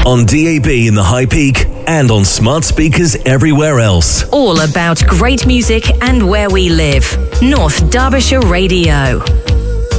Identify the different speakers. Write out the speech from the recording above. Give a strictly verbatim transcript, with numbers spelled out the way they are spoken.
Speaker 1: on D A B in the High Peak and on smart speakers everywhere else.
Speaker 2: All about great music and where we live. North Derbyshire Radio.